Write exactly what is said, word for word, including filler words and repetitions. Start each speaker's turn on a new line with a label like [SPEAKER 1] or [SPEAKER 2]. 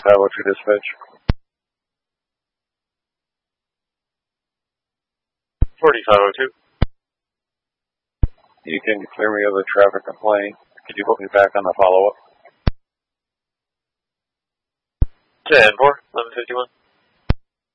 [SPEAKER 1] forty-five oh two dispatch.
[SPEAKER 2] forty-five oh two.
[SPEAKER 1] You can clear me of the traffic complaint. Could you put me back on the follow-up?
[SPEAKER 2] ten four, eleven fifty-one.